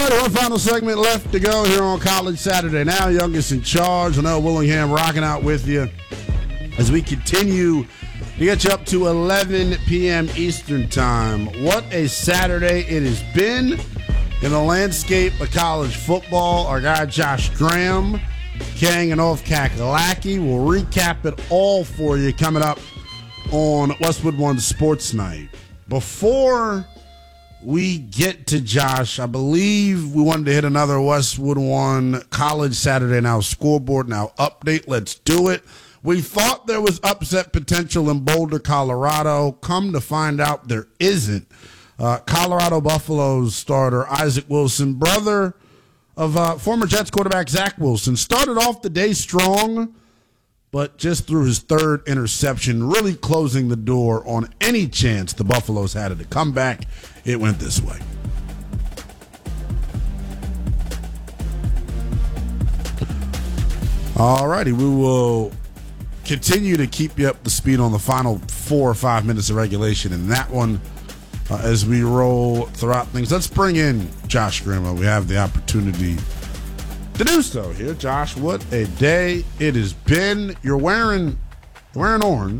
right, one final segment left to go here on College Saturday Now. Youngest in charge, Linnell Willingham, rocking out with you as we continue to get you up to 11 p.m. Eastern Time. What a Saturday it has been in the landscape of college football. Our guy Josh Graham, Kang and North Kakalaki will recap it all for you coming up on Westwood One Sports Night. Before we get to Josh, I believe we wanted to hit another Westwood One College Saturday Now scoreboard now update. Let's do it. We thought there was upset potential in Boulder, Colorado. Come to find out there isn't. Colorado Buffaloes starter Isaac Wilson, brother of former Jets quarterback Zach Wilson, started off the day strong, but just threw his third interception, really closing the door on any chance the Buffaloes had at a comeback. It went this way. All righty, we will continue to keep you up to speed on the final 4 or 5 minutes of regulation in that one as we roll throughout things. Let's bring in Josh Graham. We have the opportunity to do so here. Josh, what a day it has been. You're wearing orange.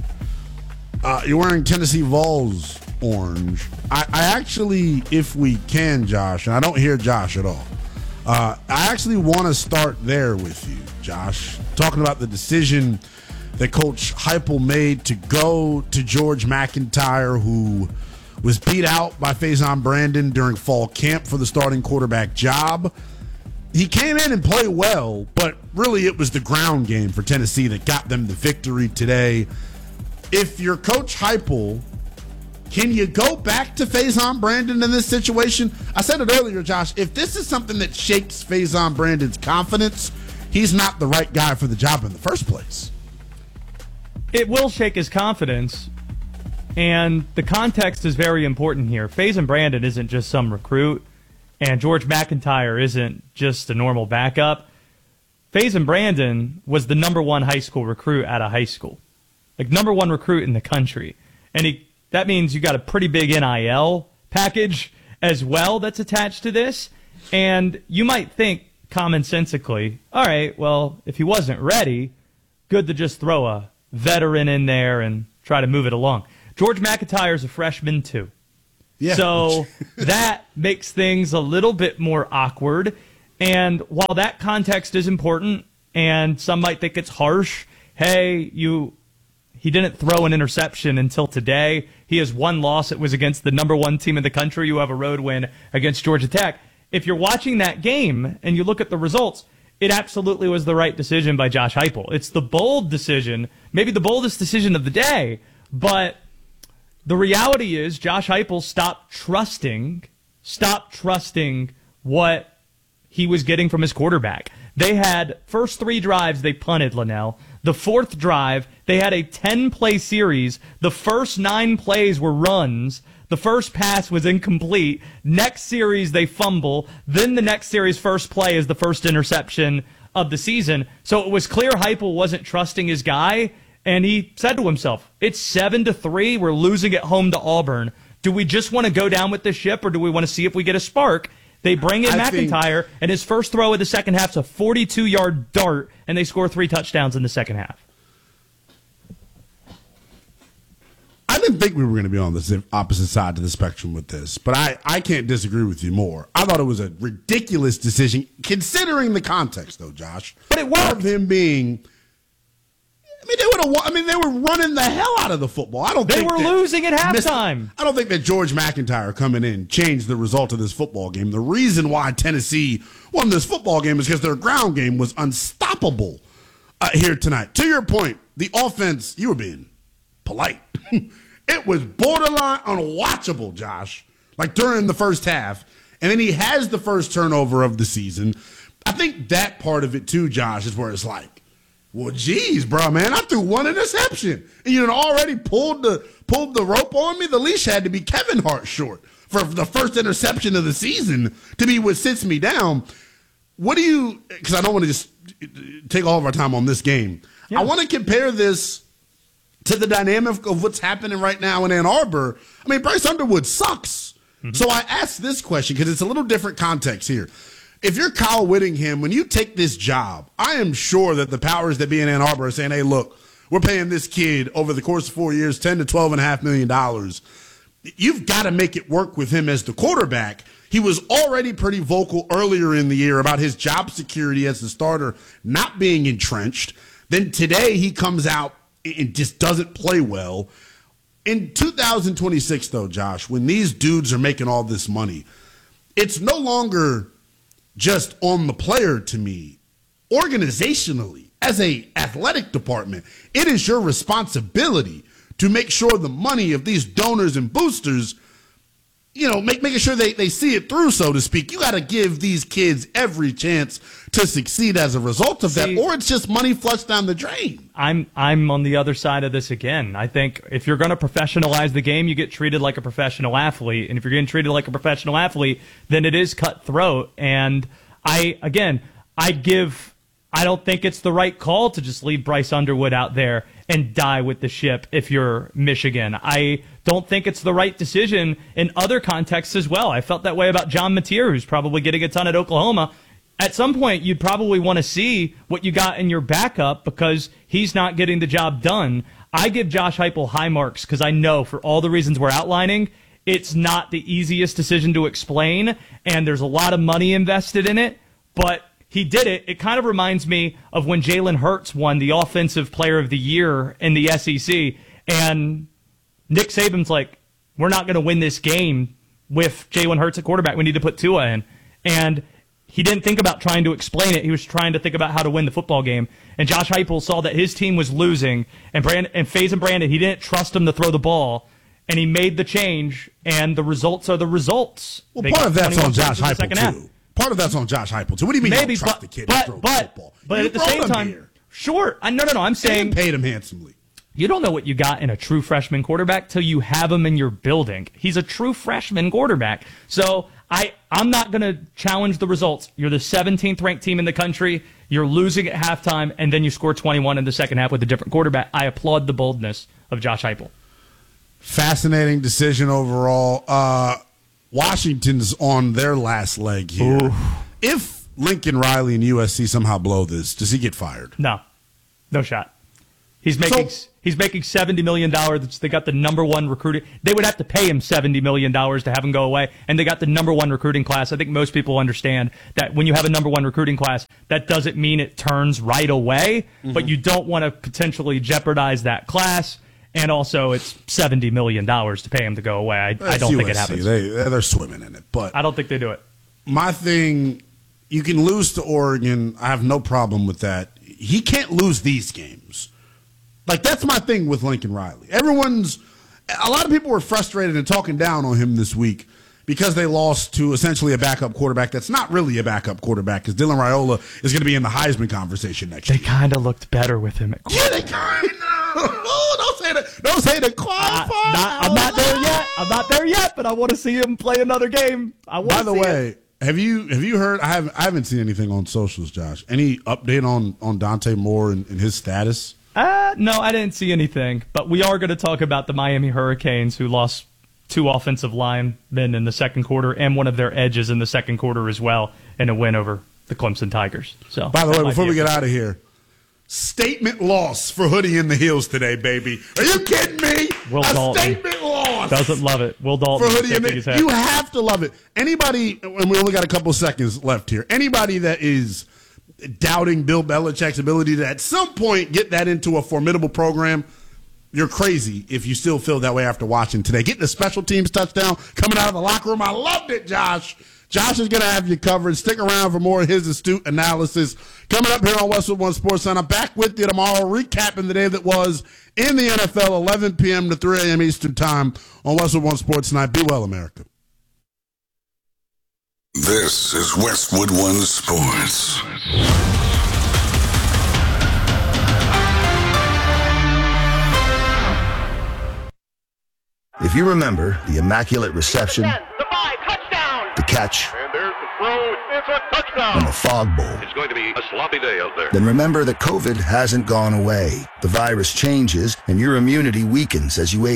You're wearing Tennessee Vols orange. I actually, if we can, Josh, and I don't hear Josh at all, I actually want to start there with you, Josh, talking about the decision that Coach Heupel made to go to George McIntyre, who was beat out by Faison Brandon during fall camp for the starting quarterback job. He came in and played well, but really it was the ground game for Tennessee that got them the victory today. If you're Coach Heupel, can you go back to Faison Brandon in this situation? I said it earlier, Josh, if this is something that shakes Faison Brandon's confidence, he's not the right guy for the job in the first place. It will shake his confidence, and the context is very important here. Faison Brandon isn't just some recruit, and George McIntyre isn't just a normal backup. Faison Brandon was the #1 high school recruit at a high school, like #1 recruit in the country. And that means you got a pretty big NIL package as well that's attached to this. And you might think commonsensically, all right, well, if he wasn't ready, good to just throw a veteran in there and try to move it along. George McIntyre's a freshman too. Yeah. So that makes things a little bit more awkward. And while that context is important, and some might think it's harsh, hey, he didn't throw an interception until today. He has one loss. It was against the #1 team in the country. You have a road win against Georgia Tech. If you're watching that game and you look at the results, it absolutely was the right decision by Josh Heupel. It's the bold decision, maybe the boldest decision of the day, but the reality is Josh Heupel stopped trusting what he was getting from his quarterback. They had first 3 drives they punted, Linnell. The 4th drive, they had a 10-play series. The first 9 plays were runs. The first pass was incomplete. Next series, they fumble. Then the next series' first play is the first interception of the season. So it was clear Heupel wasn't trusting his guy, and he said to himself, it's 7-3. We're losing at home to Auburn. Do we just want to go down with the ship, or do we want to see if we get a spark? They bring in McIntyre, and his first throw of the second half is a 42-yard dart, and they score 3 touchdowns in the second half. I didn't think we were going to be on the opposite side of the spectrum with this, but I can't disagree with you more. I thought it was a ridiculous decision, considering the context, though, Josh. But it worked. Of him being, they were running the hell out of the football. They were losing at halftime. I don't think that George McIntyre coming in changed the result of this football game. The reason why Tennessee won this football game is because their ground game was unstoppable here tonight. To your point, the offense, you were being polite. It was borderline unwatchable, Josh, like during the first half. And then he has the first turnover of the season. I think that part of it, too, Josh, is where it's like, well, geez, bro, man, I threw 1 interception. And you had already pulled the rope on me. The leash had to be Kevin Hart short for the first interception of the season to be what sits me down. What do you – because I don't want to just take all of our time on this game. Yeah. I want to compare this to the dynamic of what's happening right now in Ann Arbor. I mean, Bryce Underwood sucks. So I asked this question because it's a little different context here. If you're Kyle Whittingham, when you take this job, I am sure that the powers that be in Ann Arbor are saying, hey, look, we're paying this kid over the course of 4 years, $10 to $12.5 million. You've got to make it work with him as the quarterback. He was already pretty vocal earlier in the year about his job security as the starter not being entrenched. Then today he comes out and just doesn't play well. In 2026, though, Josh, when these dudes are making all this money, it's no longer just on the player to me. Organizationally, as a athletic department, it is your responsibility to make sure the money of these donors and boosters, making sure they see it through, so to speak. You got to give these kids every chance to succeed as a result of that, or it's just money flushed down the drain. I'm on the other side of this again. I think if you're going to professionalize the game, you get treated like a professional athlete. And if you're getting treated like a professional athlete, then it is cutthroat. And I don't think it's the right call to just leave Bryce Underwood out there and die with the ship if you're Michigan. I don't think it's the right decision in other contexts as well. I felt that way about John Mateer, who's probably getting a ton at Oklahoma. At some point, you'd probably want to see what you got in your backup because he's not getting the job done. I give Josh Heupel high marks because I know for all the reasons we're outlining, it's not the easiest decision to explain, and there's a lot of money invested in it, but he did it. It kind of reminds me of when Jalen Hurts won the Offensive Player of the Year in the SEC, and Nick Saban's like, we're not going to win this game with Jalen Hurts at quarterback. We need to put Tua in. And he didn't think about trying to explain it. He was trying to think about how to win the football game. And Josh Heupel saw that his team was losing, and FaZe and Brandon, he didn't trust him to throw the ball, and he made the change, and the results are the results. Well, part of that's on Josh Heupel, too. Part of that's on Josh Heupel, too. What do you mean you don't trust the kid to throw the football? But at the same time, sure. No. I'm saying... And paid him handsomely. You don't know what you got in a true freshman quarterback till you have him in your building. He's a true freshman quarterback. So I'm not going to challenge the results. You're the 17th ranked team in the country. You're losing at halftime, and then you score 21 in the second half with a different quarterback. I applaud the boldness of Josh Heupel. Fascinating decision overall. Washington's on their last leg here. Ooh. If Lincoln Riley and USC somehow blow this, does he get fired? No shot. He's making $70 million. They got the number one recruiting. They would have to pay him $70 million to have him go away, and they got the number one recruiting class. I think most people understand that when you have a number one recruiting class, that doesn't mean it turns right away, but you don't want to potentially jeopardize that class. And also, it's $70 million to pay him to go away. I don't think it happens. They're swimming in it. But I don't think they do it. My thing, you can lose to Oregon. I have no problem with that. He can't lose these games. Like, that's my thing with Lincoln Riley. A lot of people were frustrated and talking down on him this week because they lost to essentially a backup quarterback that's not really a backup quarterback because Dylan Raiola is going to be in the Heisman conversation next year. They kind of looked better with him at quarterback. Yeah, they kind of. Don't say the qualifier. I'm not there yet. I'm not there yet, but I want to see him play another game. By the way, have you heard? I haven't seen anything on socials, Josh. Any update on Dante Moore and his status? No, I didn't see anything. But we are going to talk about the Miami Hurricanes, who lost 2 offensive linemen in the second quarter and one of their edges in the second quarter as well in a win over the Clemson Tigers. So, by the way, before we get out of here, statement loss for Hoodie in the Heels today, baby. Are you kidding me? Will Dalton statement loss. Doesn't love it. Will Dalton for Hoodie in the Heels. You have to love it. Anybody, and we only got a couple seconds left here. Anybody that is doubting Bill Belichick's ability to at some point get that into a formidable program, you're crazy if you still feel that way after watching today. Getting the special teams touchdown coming out of the locker room. I loved it, Josh. Josh is going to have you covered. Stick around for more of his astute analysis. Coming up here on Westwood One Sports Center. I'm back with you tomorrow, recapping the day that was in the NFL, 11 p.m. to 3 a.m. Eastern Time on Westwood One Sports Tonight. Be well, America. This is Westwood One Sports. If you remember the Immaculate Reception, the catch, and there's the throw. It's a touchdown. and the Fog Bowl, It's going to be a sloppy day out there. then remember that COVID hasn't gone away. The virus changes and your immunity weakens as you age.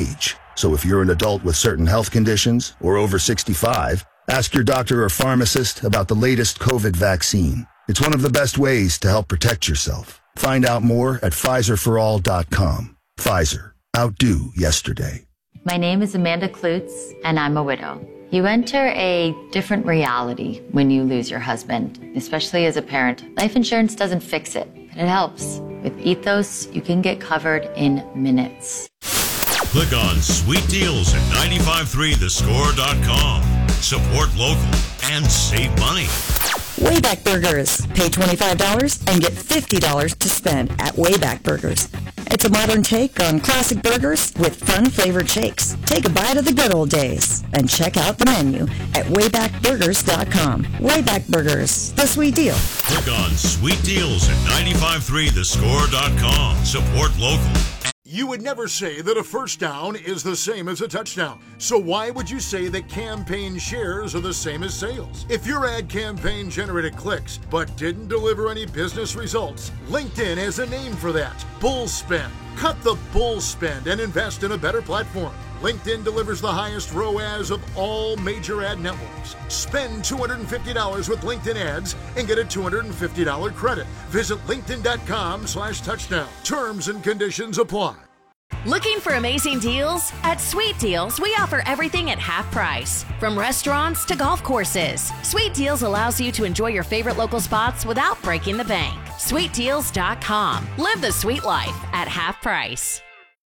So if you're an adult with certain health conditions or over 65, ask your doctor or pharmacist about the latest COVID vaccine. It's one of the best ways to help protect yourself. Find out more at PfizerForAll.com. Pfizer. Outdo yesterday. My name is Amanda Klutz, and I'm a widow. You enter a different reality when you lose your husband, especially as a parent. Life insurance doesn't fix it, but it helps. With Ethos, you can get covered in minutes. Click on Sweet Deals at 953thescore.com. Support local and save money. Wayback Burgers. Pay $25 and get $50 to spend at Wayback Burgers. It's a modern take on classic burgers with fun-flavored shakes. Take a bite of the good old days and check out the menu at waybackburgers.com. Wayback Burgers, the sweet deal. Click on Sweet Deals at 953thescore.com. Support local. You would never say that a first down is the same as a touchdown. So why would you say that campaign shares are the same as sales? If your ad campaign generated clicks but didn't deliver any business results, LinkedIn has a name for that. Bull spend. Cut the bull spend and invest in a better platform. LinkedIn delivers the highest ROAS of all major ad networks. Spend $250 with LinkedIn ads and get a $250 credit. Visit linkedin.com/touchdown. Terms and conditions apply. Looking for amazing deals? At Sweet Deals, we offer everything at half price. From restaurants to golf courses, Sweet Deals allows you to enjoy your favorite local spots without breaking the bank. SweetDeals.com. Live the sweet life at half price.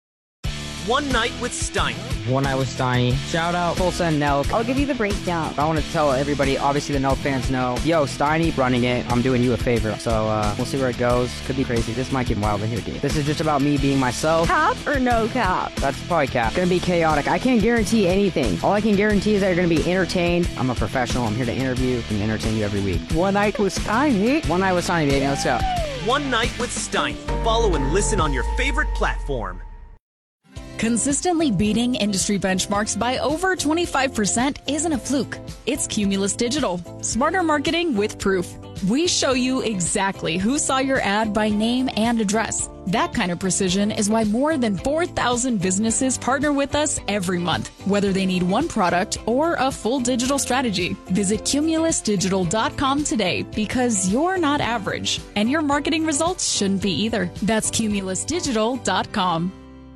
One Night with Steiny. One Night with Steiny. Shout out Tulsa and Nelk. I'll give you the breakdown. I want to tell everybody, obviously the Nelk fans know, yo, Steiny running it. I'm doing you a favor. So we'll see where it goes. Could be crazy. This might get wild in here, dude. This is just about me being myself. Cap or no cap? That's probably cap. It's going to be chaotic. I can't guarantee anything. All I can guarantee is that you're going to be entertained. I'm a professional. I'm here to interview and entertain you every week. One Night with Steiny. One Night with Steiny, baby. Let's go. One Night with Steiny. Follow and listen on your favorite platform. Consistently beating industry benchmarks by over 25% isn't a fluke. It's Cumulus Digital. Smarter marketing with proof. We show you exactly who saw your ad by name and address. That kind of precision is why more than 4,000 businesses partner with us every month, whether they need one product or a full digital strategy. Visit cumulusdigital.com today because you're not average, and your marketing results shouldn't be either. That's cumulusdigital.com.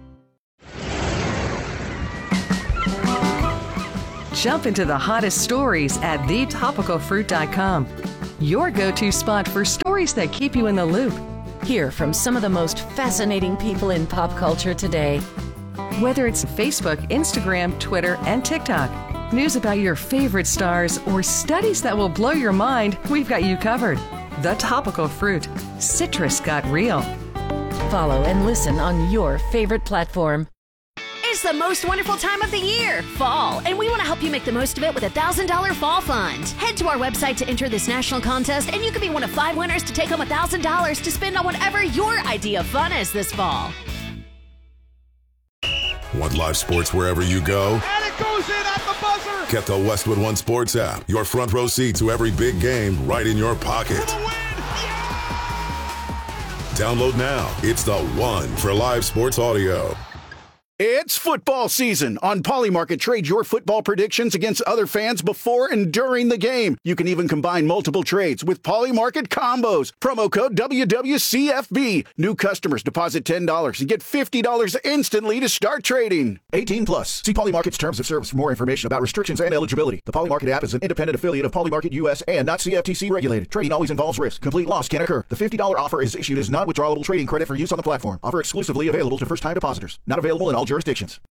Jump into the hottest stories at thetopicalfruit.com. Your go-to spot for stories that keep you in the loop. Hear from some of the most fascinating people in pop culture today. Whether it's Facebook, Instagram, Twitter, and TikTok, news about your favorite stars, or studies that will blow your mind, we've got you covered. The Topical Fruit. Citrus got real. Follow and listen on your favorite platform. It's the most wonderful time of the year, fall, and we want to help you make the most of it with a $1,000 fall fund. Head to our website to enter this national contest, and you could be one of 5 winners to take home $1,000 to spend on whatever your idea of fun is this fall. Want live sports wherever you go? And it goes in at the buzzer! Get the Westwood One Sports app. Your front row seat to every big game right in your pocket. Yeah! Download now. It's the one for live sports audio. It's football season. On Polymarket, trade your football predictions against other fans before and during the game. You can even combine multiple trades with Polymarket combos. Promo code WWCFB. New customers deposit $10 and get $50 instantly to start trading. 18 plus. See Polymarket's terms of service for more information about restrictions and eligibility. The Polymarket app is an independent affiliate of Polymarket US and not CFTC regulated. Trading always involves risk. Complete loss can occur. The $50 offer is issued as non-withdrawable trading credit for use on the platform. Offer exclusively available to first-time depositors. Not available in all jurisdictions.